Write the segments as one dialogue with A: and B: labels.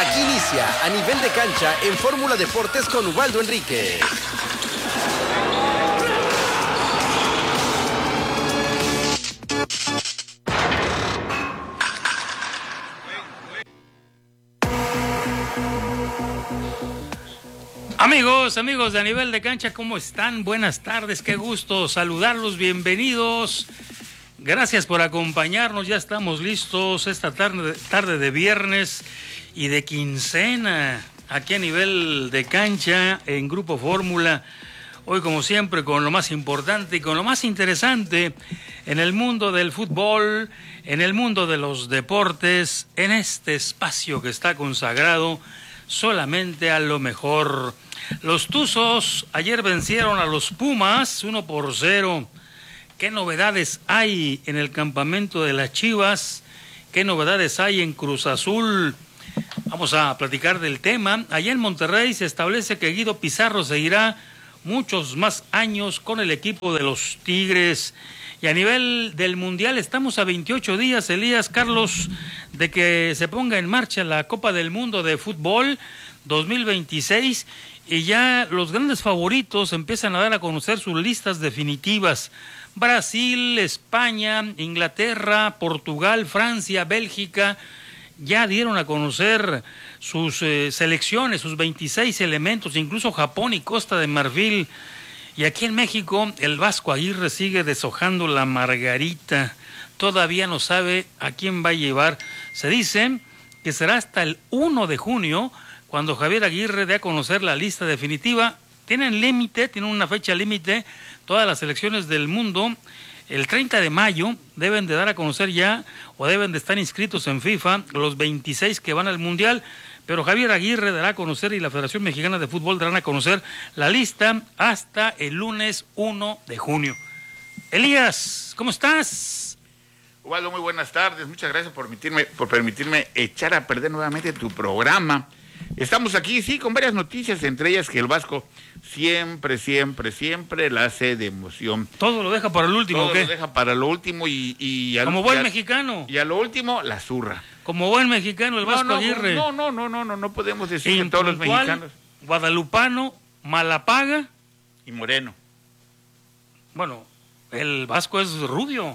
A: Aquí inicia A Nivel de Cancha en Fórmula Deportes con Ubaldo Enríquez.
B: Amigos de A Nivel de Cancha, ¿cómo están? Buenas tardes, qué gusto saludarlos, bienvenidos. Gracias por acompañarnos, ya estamos listos esta tarde de viernes y de quincena, aquí A Nivel de Cancha en Grupo Fórmula. Hoy, como siempre, con lo más importante y con lo más interesante en el mundo del fútbol, en el mundo de los deportes, en este espacio que está consagrado solamente a lo mejor. Los Tuzos ayer vencieron a los Pumas 1-0. ¿Qué novedades hay en el campamento de las Chivas? ¿Qué novedades hay en Cruz Azul? Vamos a platicar del tema. Allá en Monterrey se establece que Guido Pizarro seguirá muchos más años con el equipo de los Tigres. Y a nivel del Mundial estamos a 28 días, Elías Carlos, de que se ponga en marcha la Copa del Mundo de Fútbol 2026 y ya los grandes favoritos empiezan a dar a conocer sus listas definitivas. Brasil, España, Inglaterra, Portugal, Francia, Bélgica, ya dieron a conocer sus selecciones, sus 26 elementos, incluso Japón y Costa de Marfil. Y aquí en México, el Vasco Aguirre sigue deshojando la margarita. Todavía no sabe a quién va a llevar. Se dice que será hasta el 1 de junio cuando Javier Aguirre dé a conocer la lista definitiva. Tienen una fecha límite, todas las selecciones del mundo. El 30 de mayo deben de dar a conocer ya, o deben de estar inscritos en FIFA, los 26 que van al Mundial. Pero Javier Aguirre dará a conocer y la Federación Mexicana de Fútbol darán a conocer la lista hasta el lunes 1 de junio. Elías, ¿cómo estás?
C: Ubaldo, muy buenas tardes. Muchas gracias por permitirme echar a perder nuevamente tu programa. Estamos aquí, sí, con varias noticias, entre ellas que el Vasco siempre la hace de emoción.
B: Todo lo deja para el último,
C: Todo
B: ¿qué?
C: lo deja para lo último y
B: como buen mexicano.
C: Y a lo último, la zurra.
B: Como buen mexicano, el Vasco Aguirre.
C: No podemos decir que todos los mexicanos.
B: Guadalupano, Malapaga.
C: Y moreno.
B: Bueno, el Vasco es rubio.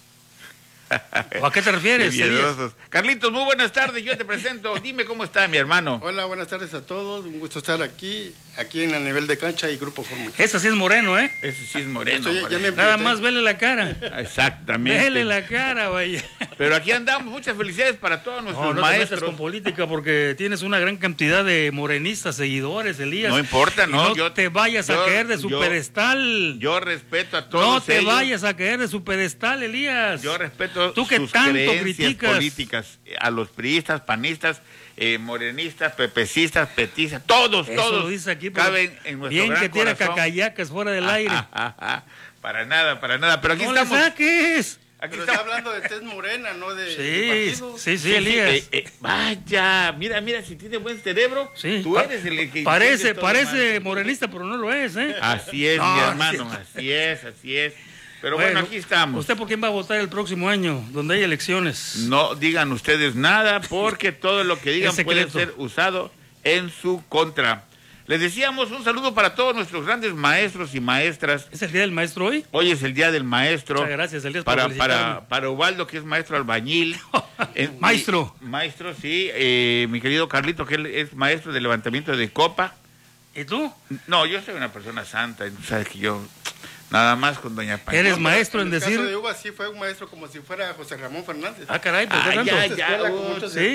B: ¿O a qué te refieres?
C: Carlitos, muy buenas tardes, yo te presento. Dime cómo está mi hermano.
D: Hola, buenas tardes a todos. Un gusto estar aquí en A Nivel de Cancha y Grupo Fórmula.
B: Ese sí es moreno, ¿eh?
C: Ese sí es moreno.
B: Nada más vele la cara.
C: Exactamente.
B: Vele la cara, vaya.
C: Pero aquí andamos, muchas felicidades para todos nuestros maestros.
B: No te metas con política porque tienes una gran cantidad de morenistas, seguidores, Elías.
C: No importa, no.
B: No te vayas a caer de su pedestal.
C: Yo respeto a todos.
B: No te vayas a caer de su pedestal, Elías.
C: Yo respeto
B: tú que
C: sus
B: tanto
C: creencias
B: criticas
C: políticas, a los priistas, panistas, morenistas, pepecistas, petistas, todos.
B: Lo dice aquí,
C: caben en nuestro
B: bien
C: gran
B: que tiene
C: corazón.
B: Cacayacas fuera del aire.
C: Para nada. Pero aquí
B: no
C: estamos.
B: le saques.
D: Aquí está hablando de tez morena, no de partido.
B: Sí, Elías.
C: Vaya, mira, si tiene buen cerebro,
B: sí.
C: Tú eres el que...
B: Parece morenista, pero no lo es, ¿eh?
C: Así es, mi hermano, así es. Pero bueno, aquí estamos.
B: ¿Usted por quién va a votar el próximo año, donde hay elecciones?
C: No digan ustedes nada, porque todo lo que digan puede ser usado en su contra. Les decíamos un saludo para todos nuestros grandes maestros y maestras.
B: ¿Es el Día del Maestro hoy?
C: Hoy es el Día del Maestro.
B: Muchas gracias, Elías,
C: para Ubaldo, que es maestro albañil.
B: Maestro.
C: Maestro, sí. Mi querido Carlito, que él es maestro de levantamiento de copa.
B: ¿Y tú?
C: No, yo soy una persona santa, sabes que yo... Nada más con doña Paña.
B: ¿Eres maestro en decir?
D: En el caso de Uva sí fue un maestro como si fuera José Ramón Fernández.
B: Ah, caray, ¿por qué tanto?
D: ¿Sí?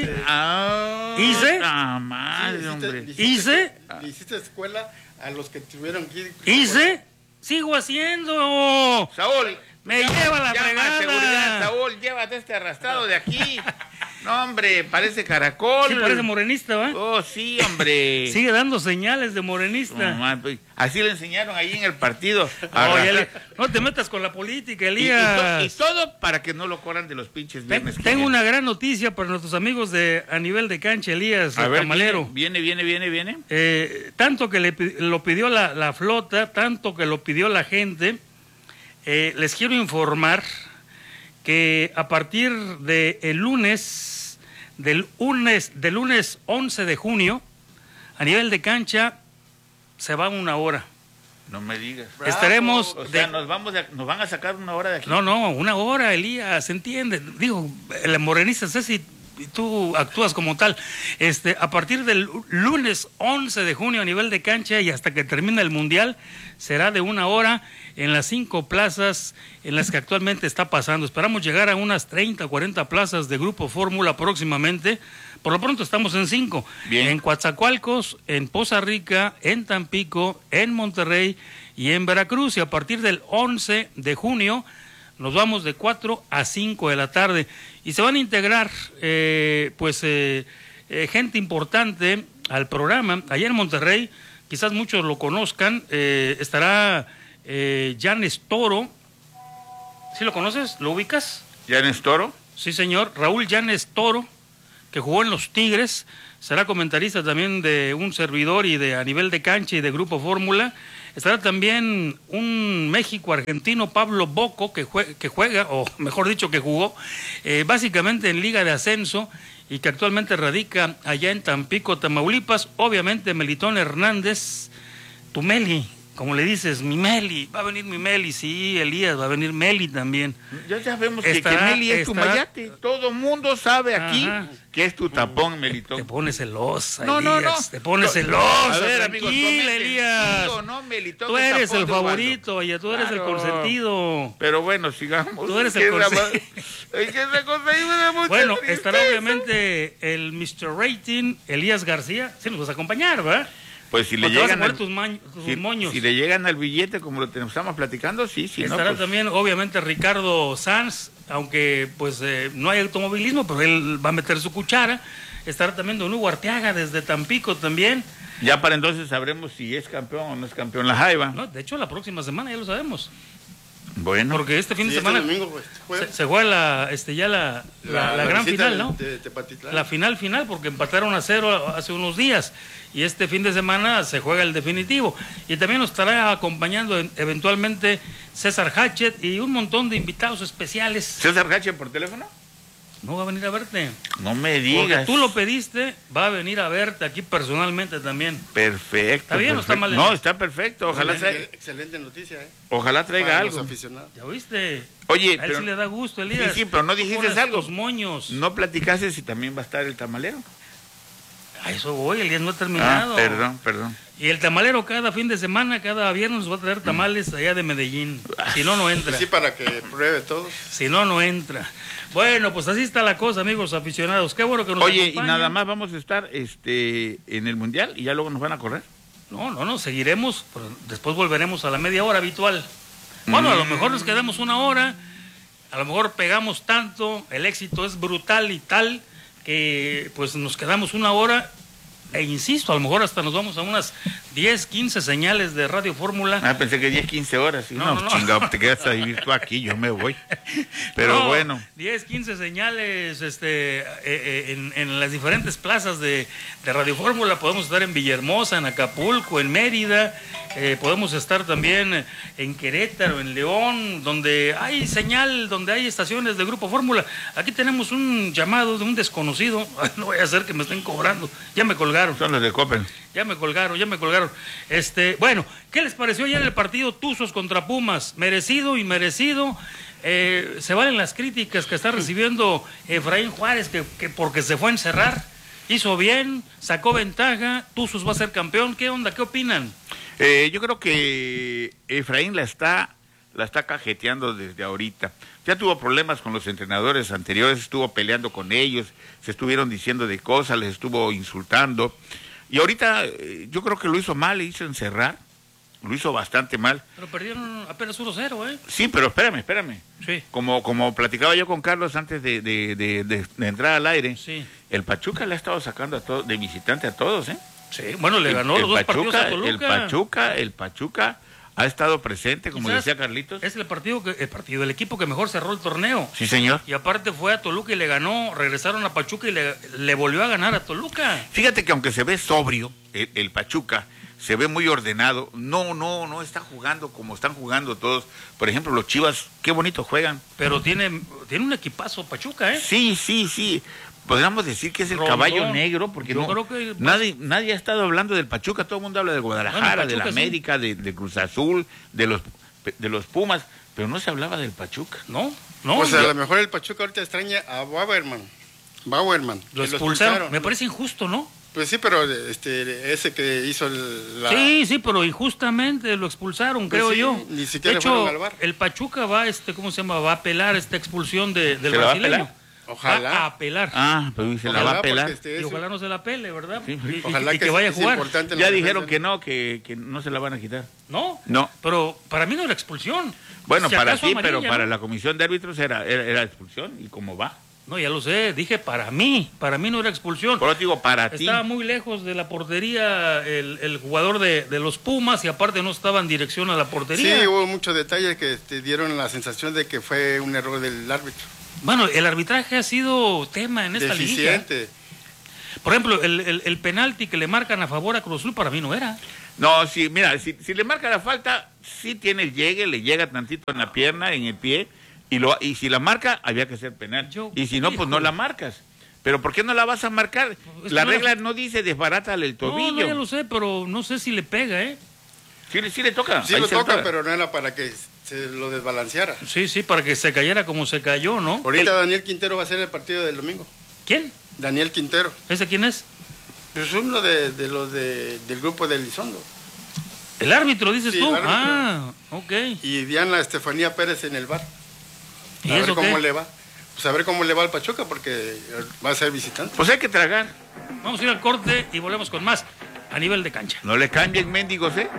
B: ¿Hice?
C: Ah, madre, hombre.
B: ¿Hice?
D: Le hiciste escuela a los que tuvieron que...
B: ¿Hice? ¡Sigo haciendo!
C: Saúl.
B: ¡Me lleva la fregada!
C: Seguridad, Saúl, llévate este arrastrado de aquí. No, hombre, parece caracol.
B: Sí, parece morenista, ¿va?
C: Oh, sí, hombre.
B: Sigue dando señales de morenista.
C: No, así le enseñaron ahí en el partido.
B: No te metas con la política, Elías.
C: Y todo para que no lo corran de los pinches viernes.
B: Tengo una gran noticia para nuestros amigos de A Nivel de Cancha, Elías, el camalero.
C: Viene.
B: Tanto que lo pidió la flota, tanto que lo pidió la gente. Les quiero informar que a partir del lunes del lunes 11 de junio, a nivel de cancha, se va 1 hora.
C: No me digas.
B: Estaremos...
C: O sea, nos van a sacar 1 hora de aquí.
B: No, 1 hora, Elías, ¿se entiende? Digo, el morenista Ceci, y tú actúas como tal. A partir del lunes 11 de junio a nivel de cancha y hasta que termine el Mundial, será de 1 hora en las 5 plazas en las que actualmente está pasando. Esperamos llegar a unas 30, 40 plazas de Grupo Fórmula próximamente. Por lo pronto estamos en 5.
C: Bien.
B: En Coatzacoalcos, en Poza Rica, en Tampico, en Monterrey y en Veracruz. Y a partir del 11 de junio nos vamos de 4 a 5 de la tarde. Y se van a integrar gente importante al programa. Allá en Monterrey, quizás muchos lo conozcan, estará Llanes Toro. ¿Sí lo conoces? ¿Lo ubicas?
C: ¿Llanes Toro?
B: Sí, señor. Raúl Llanes Toro, que jugó en los Tigres, será comentarista también de un servidor y de a nivel de cancha y de Grupo Fórmula. Estará también un México-argentino, Pablo Boco, que juega, o mejor dicho, que jugó, básicamente en Liga de Ascenso y que actualmente radica allá en Tampico, Tamaulipas. Obviamente Melitón Hernández, tu Meli, como le dices, mi Meli, va a venir mi Meli, sí, Elías, va a venir Meli también.
C: Ya sabemos que Meli es tu mayate. Todo mundo sabe aquí que es tu tapón, Melitón.
B: Te pones celosa,
C: No,
B: Elías.
C: no, no.
B: Te pones celosa.
C: A ver, amigos,
B: tranquila, Elías.
C: No, Melitón,
B: Tú eres
C: tapón
B: el
C: de
B: favorito,
C: Ubaldo.
B: oye, tú eres el
C: Claro.
B: consentido.
C: Pero bueno, sigamos.
B: Tú eres el consentido.
C: Es que esa cosa ahí me da mucha
B: Bueno,
C: tristeza.
B: estará obviamente el Mr. Rating, Elías García. Sí, nos vas a acompañar, ¿verdad?
C: Pues si le
B: ¿O te vas a
C: llegan
B: poner tus moños?
C: si le llegan al billete como lo estamos platicando, sí, no,
B: Estará
C: pues,
B: también, obviamente, Ricardo Sanz, aunque pues no hay automovilismo, pero él va a meter su cuchara. Estará también Don Hugo Arteaga desde Tampico también.
C: ya para entonces sabremos si es campeón o no es campeón la Jaiba.
B: No, de hecho, la próxima semana ya lo sabemos.
C: Bueno,
B: Porque este fin de
D: Sí,
B: semana
D: domingo, pues, juega.
B: se juega la gran
D: visita
B: final, ¿no?
D: de Tepatitlán.
B: La final, porque empataron a 0 hace unos días. Y este fin de semana se juega el definitivo. Y también nos estará acompañando eventualmente César Hatchet y un montón de invitados especiales.
C: ¿César Gache por teléfono?
B: No va a venir a verte.
C: No me
B: Porque
C: digas.
B: tú lo pediste, va a venir a verte aquí personalmente también.
C: Perfecto.
B: ¿Está bien o está
C: perfecto.
B: mal?
C: No, está perfecto.
D: Excelente noticia,
C: Ojalá traiga
D: para
C: algo.
D: los aficionados.
B: ¿Ya viste?
C: Oye,
B: A él
C: pero
B: sí le da gusto, Elías.
C: sí, pero no
B: Tú
C: dijiste
B: pones
C: algo.
B: Los moños.
C: no platicaste si también va a estar el tamalero.
B: A eso voy, Elías no ha terminado.
C: Perdón.
B: Y el tamalero cada fin de semana, cada viernes nos va a traer tamales allá de Medellín. Si no, no entra.
D: Sí, para que pruebe todos.
B: Si no, no entra. Bueno, pues así está la cosa, amigos aficionados. Qué bueno que nos
C: Oye, y
B: acompañen.
C: nada más vamos a estar en el Mundial y ya luego nos van a correr.
B: No, seguiremos, pero después volveremos a la media hora habitual. Bueno, a lo mejor nos quedamos 1 hora, a lo mejor pegamos tanto, el éxito es brutal y tal, que pues nos quedamos 1 hora, e insisto, a lo mejor hasta nos vamos a unas 10, 15 señales de Radio Fórmula.
C: Pensé que 10, 15 horas. ¿Sí?
B: No.
C: Chingado, te quedas a vivir tú aquí, yo me voy. Pero
B: No,
C: bueno.
B: 10, 15 señales en las diferentes plazas de Radio Fórmula. Podemos estar en Villahermosa, en Acapulco, en Mérida. Podemos estar también en Querétaro, en León, donde hay señal, donde hay estaciones de Grupo Fórmula. Aquí tenemos un llamado de un desconocido. Ay, no voy a hacer que me estén cobrando. Ya me colgaron.
C: Son los de Copen.
B: Ya me colgaron. Bueno, ¿qué les pareció ayer el partido Tuzos contra Pumas? Merecido, inmerecido. Se valen las críticas que está recibiendo Efraín Juárez, que porque se fue a encerrar, hizo bien, sacó ventaja, Tuzos va a ser campeón. ¿Qué onda? ¿Qué opinan?
C: Yo creo que Efraín la está cajeteando desde ahorita. Ya tuvo problemas con los entrenadores anteriores, estuvo peleando con ellos, se estuvieron diciendo de cosas, les estuvo insultando. Y ahorita yo creo que lo hizo mal, le hizo encerrar, lo hizo bastante mal.
B: Pero perdieron apenas 1-0, ¿eh?
C: Sí, pero espérame.
B: Sí.
C: Como platicaba yo con Carlos antes de entrar al aire,
B: Sí.
C: el Pachuca le ha estado sacando de visitante a todos, ¿eh?
B: Sí, bueno, le ganó los dos partidos a Toluca.
C: El Pachuca ha estado presente, como
B: Quizás
C: decía Carlitos.
B: Es el equipo que mejor cerró el torneo.
C: Sí, señor.
B: Y aparte fue a Toluca y le ganó, regresaron a Pachuca y le volvió a ganar a Toluca.
C: Fíjate que aunque se ve sobrio, el Pachuca se ve muy ordenado, no está jugando como están jugando todos. Por ejemplo, los Chivas, qué bonito juegan.
B: Pero tiene un equipazo Pachuca, ¿eh?
C: Sí. podríamos decir que es el
B: Rondón.
C: caballo negro, porque
B: Yo
C: no,
B: creo que
C: nadie ha estado hablando del Pachuca, todo el mundo habla de Guadalajara,
B: Bueno,
C: de la
B: Pachuca,
C: América, de Cruz Azul, de los Pumas, pero no se hablaba del Pachuca.
B: No,
D: Pues a lo mejor el Pachuca ahorita extraña a Bauerman.
B: lo expulsaron. Me parece injusto, ¿no?
D: Pues sí, pero ese que hizo
B: Sí, pero injustamente lo expulsaron,
D: Pues
B: creo
D: sí,
B: yo.
D: ni siquiera
B: de hecho,
D: fueron al VAR.
B: el Pachuca va, ¿cómo se llama? Va a apelar esta expulsión del
C: ¿Se la va a
B: brasileño.
C: apelar?
D: Ojalá.
B: Va a apelar.
C: Ah, pero se la va a
D: Ojalá,
C: pelar.
D: porque
B: Y ojalá no se la pele, ¿verdad?
C: Sí,
B: Y
D: Ojalá
B: que vaya a
D: es
B: jugar.
D: importante en
C: Ya
D: la
C: dijeron
D: defensa.
C: que no se la van a quitar.
B: No,
C: No.
B: pero para mí no era expulsión.
C: Bueno,
B: Si
C: para
B: acaso
C: ti, pero
B: amarilla,
C: para
B: ¿no?
C: la comisión de árbitros era expulsión. ¿Y cómo va?
B: No, ya lo sé, dije para mí no era expulsión.
C: Por eso digo, para ti.
B: Estaba muy lejos de la portería el jugador de los Pumas y aparte no estaba en dirección a la portería.
D: Sí, hubo muchos detalles que dieron la sensación de que fue un error del árbitro.
B: Bueno, el arbitraje ha sido tema en esta liga.
D: Deficiente.
B: Por ejemplo, el penalti que le marcan a favor a Cruz Azul para mí no era.
C: No, sí, mira, si le marca la falta, sí tiene el llegue, le llega tantito en la pierna, en el pie, y si la marca, había que ser penal. Y si no, pues no la marcas. Pero ¿por qué no la vas a marcar?
B: Es
C: La
B: que
C: regla no dice desbarátale el tobillo.
B: No, ya lo sé, pero no sé si le pega, ¿eh?
C: Sí le toca.
D: Sí
C: ahí
D: lo
C: se le
D: toca, pero no era para que se lo desbalanceara.
B: Sí, para que se cayera como se cayó, ¿no?
D: Ahorita Daniel Quintero va a ser el partido del domingo.
B: ¿Quién?
D: Daniel Quintero.
B: ¿Ese quién es?
D: Es uno de los del grupo de Elizondo.
B: El árbitro, dices
D: Sí,
B: tú.
D: el árbitro.
B: Ah, ok.
D: Y Diana Estefanía Pérez en el bar.
B: ¿Y
D: A ver
B: eso
D: cómo
B: qué?
D: le va. Pues a ver cómo le va al Pachuca porque va a ser visitante.
C: Pues hay que tragar.
B: Vamos a ir al corte y volvemos con más a nivel de cancha.
C: No le cambien mendigos, ¿eh?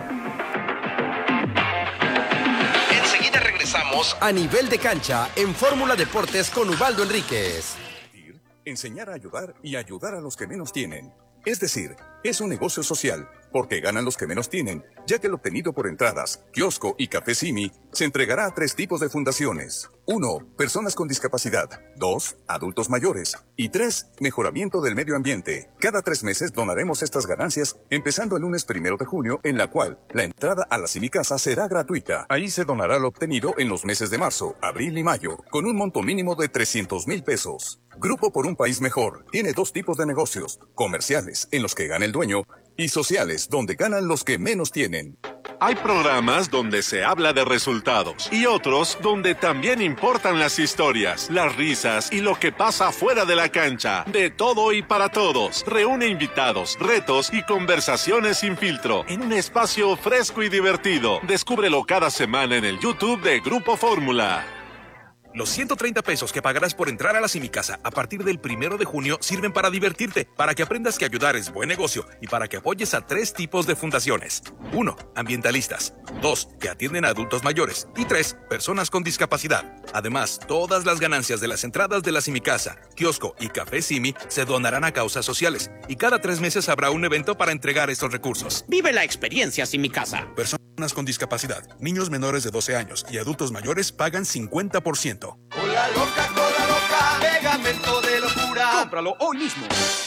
A: Enseguida regresamos a nivel de cancha en Fórmula Deportes con Ubaldo Enríquez.
E: Enseñar a ayudar y ayudar a los que menos tienen. Es decir, es un negocio social, porque ganan los que menos tienen, ya que el obtenido por entradas, kiosco y café Simi se entregará a 3 tipos de fundaciones. 1. Personas con discapacidad. 2. Adultos mayores. Y 3. Mejoramiento del medio ambiente. Cada 3 meses donaremos estas ganancias, empezando el lunes 1 de junio, en la cual la entrada a la Simi Casa será gratuita. Ahí se donará lo obtenido en los meses de marzo, abril y mayo, con un monto mínimo de 300,000 pesos. Grupo por un País Mejor tiene 2 tipos de negocios: comerciales, en los que gana el dueño, y sociales, donde ganan los que menos tienen.
F: Hay programas donde se habla de resultados y otros donde también importan las historias, las risas y lo que pasa fuera de la cancha. De todo y para todos. Reúne invitados, retos y conversaciones sin filtro en un espacio fresco y divertido. Descúbrelo cada semana en el YouTube de Grupo Fórmula.
G: Los 130 pesos que pagarás por entrar a la Simicasa a partir del 1 de junio sirven para divertirte, para que aprendas que ayudar es buen negocio y para que apoyes a 3 tipos de fundaciones. 1. Ambientalistas. 2. Que atienden a adultos mayores. Y 3. Personas con discapacidad. Además, todas las ganancias de las entradas de la Simicasa, kiosco y café Simi se donarán a causas sociales. Y cada 3 meses habrá un evento para entregar estos recursos.
H: Vive la experiencia Simicasa.
G: Personas con discapacidad, niños menores de 12 años y adultos mayores pagan 50%.
I: Cola loca, pegamento de locura.
G: ¡Cómpralo hoy mismo!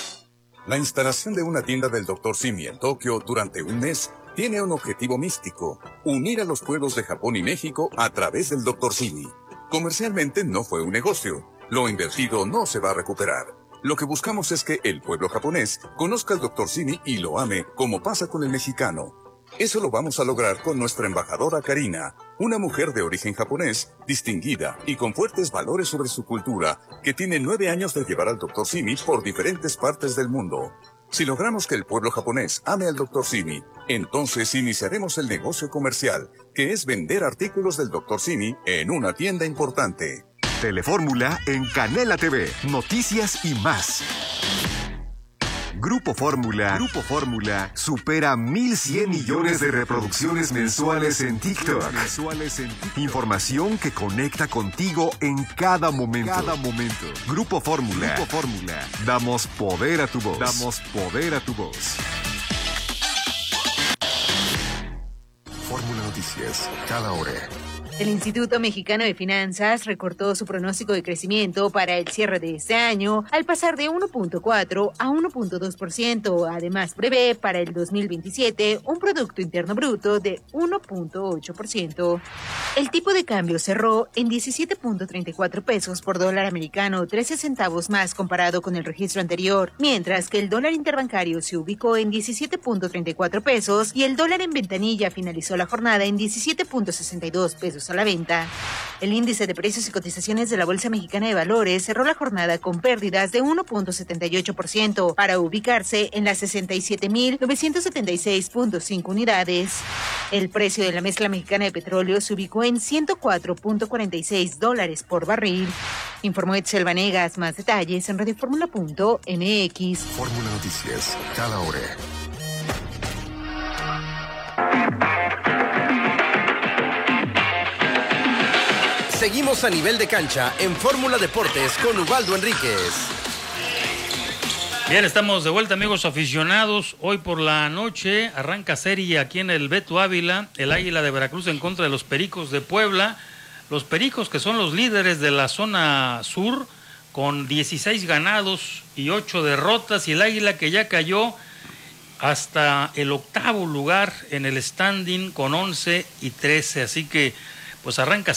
E: La instalación de una tienda del Dr. Simi en Tokio durante un mes tiene un objetivo místico: unir a los pueblos de Japón y México a través del Dr. Simi. Comercialmente no fue un negocio. Lo invertido no se va a recuperar. Lo que buscamos es que el pueblo japonés conozca al Dr. Simi y lo ame, como pasa con el mexicano. Eso lo vamos a lograr con nuestra embajadora Karina, una mujer de origen japonés, distinguida y con fuertes valores sobre su cultura, que tiene 9 años de llevar al Dr. Simi por diferentes partes del mundo. Si logramos que el pueblo japonés ame al Dr. Simi, entonces iniciaremos el negocio comercial, que es vender artículos del Dr. Simi en una tienda importante.
J: Telefórmula en Canela TV, noticias y más. Grupo Fórmula supera 1,100 millones de reproducciones mensuales en TikTok. Información que conecta contigo en cada momento. Grupo Fórmula. Damos poder a tu voz. Fórmula Noticias, cada hora.
K: El Instituto Mexicano de Finanzas recortó su pronóstico de crecimiento para el cierre de este año al pasar de 1.4 a 1.2%. Además, prevé para el 2027 un Producto Interno Bruto de 1.8%. El tipo de cambio cerró en 17.34 pesos por dólar americano, 13 centavos más comparado con el registro anterior, mientras que el dólar interbancario se ubicó en 17.34 pesos y el dólar en ventanilla finalizó la jornada en 17.62 pesos a la venta. El índice de precios y cotizaciones de la Bolsa Mexicana de Valores cerró la jornada con pérdidas de 1.78% para ubicarse en las 67.976.5 unidades. El precio de la mezcla mexicana de petróleo se ubicó en $104.46 por barril. Informó Edsel Vanegas. Más detalles en radioformula.mx.
J: Fórmula Noticias, cada hora.
A: Seguimos a nivel de cancha en Fórmula Deportes con Ubaldo Enríquez.
B: Bien, estamos de vuelta, amigos aficionados. Hoy por la noche arranca serie aquí en el Beto Ávila, el Águila de Veracruz en contra de los Pericos de Puebla. Los Pericos, que son los líderes de la zona sur, con 16 ganados y 8 derrotas, y el Águila, que ya cayó hasta el 8º lugar en el standing con 11 y 13. Así que pues arranca